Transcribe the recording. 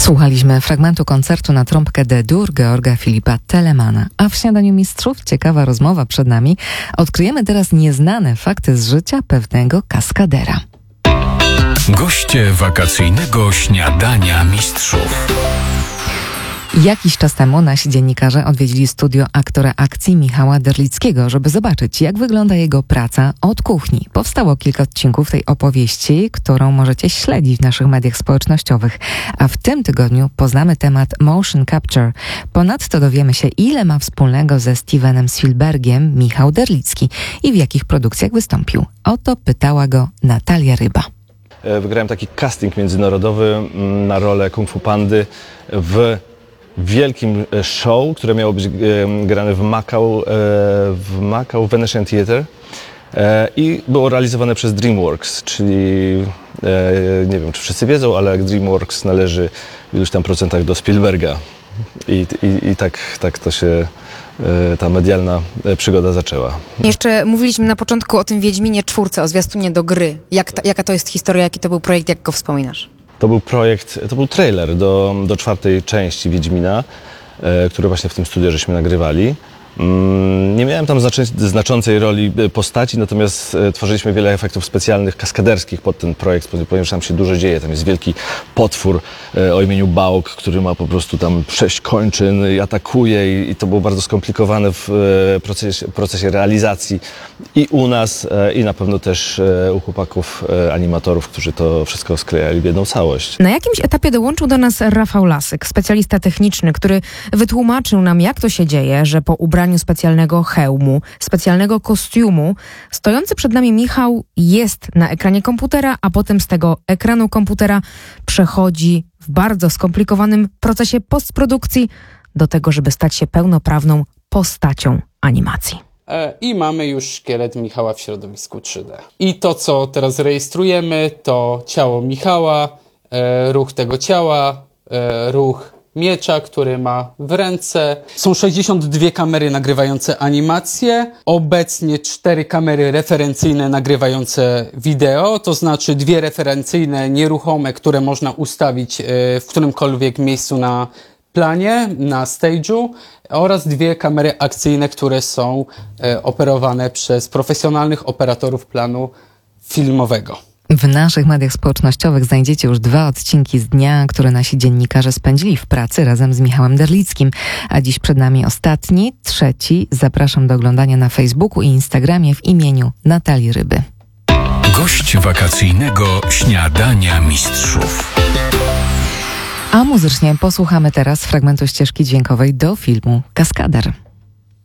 Słuchaliśmy fragmentu koncertu na trąbkę D-dur Georga Filipa Telemana. A w Śniadaniu Mistrzów ciekawa rozmowa przed nami. Odkryjemy teraz nieznane fakty z życia pewnego kaskadera. Goście wakacyjnego Śniadania Mistrzów. Jakiś czas temu nasi dziennikarze odwiedzili studio aktora akcji Michała Derlickiego, żeby zobaczyć, jak wygląda jego praca od kuchni. Powstało kilka odcinków tej opowieści, którą możecie śledzić w naszych mediach społecznościowych. A w tym tygodniu poznamy temat motion capture. Ponadto dowiemy się, ile ma wspólnego ze Stevenem Spielbergiem Michał Derlicki i w jakich produkcjach wystąpił. O to pytała go Natalia Ryba. Wygrałem taki casting międzynarodowy na rolę Kung Fu Pandy w wielkim show, które miało być grane w Macau Venetian Theatre i było realizowane przez DreamWorks, czyli nie wiem, czy wszyscy wiedzą, ale DreamWorks należy w iluś tam procentach do Spielberga i tak to się ta medialna przygoda zaczęła. Jeszcze mówiliśmy na początku o tym Wiedźminie 4, o zwiastunie do gry. Jaka to jest historia, jaki to był projekt, jak go wspominasz? To był projekt, to był trailer do 4. części Wiedźmina, który właśnie w tym studiu żeśmy nagrywali. Nie miałem tam znaczącej roli postaci, natomiast tworzyliśmy wiele efektów specjalnych, kaskaderskich pod ten projekt, ponieważ tam się dużo dzieje. Tam jest wielki potwór o imieniu Bauk, który ma po prostu tam 6 kończyn i atakuje i to było bardzo skomplikowane w procesie realizacji i u nas, i na pewno też u chłopaków animatorów, którzy to wszystko sklejali w jedną całość. Na jakimś etapie dołączył do nas Rafał Lasyk, specjalista techniczny, który wytłumaczył nam, jak to się dzieje, że po ubraniu specjalnego hełmu, specjalnego kostiumu, stojący przed nami Michał jest na ekranie komputera, a potem z tego ekranu komputera przechodzi w bardzo skomplikowanym procesie postprodukcji do tego, żeby stać się pełnoprawną postacią animacji. I mamy już szkielet Michała w środowisku 3D. I to, co teraz rejestrujemy, to ciało Michała, ruch tego ciała, ruch miecza, który ma w ręce. Są 62 kamery nagrywające animacje, obecnie 4 kamery referencyjne nagrywające wideo, to znaczy 2 referencyjne nieruchome, które można ustawić w którymkolwiek miejscu na planie, na stage'u, oraz 2 kamery akcyjne, które są operowane przez profesjonalnych operatorów planu filmowego. W naszych mediach społecznościowych znajdziecie już 2 odcinki z dnia, które nasi dziennikarze spędzili w pracy razem z Michałem Derlickim. A dziś przed nami ostatni, 3. Zapraszam do oglądania na Facebooku i Instagramie w imieniu Natalii Ryby. Gość wakacyjnego Śniadania Mistrzów. A muzycznie posłuchamy teraz fragmentu ścieżki dźwiękowej do filmu Kaskader.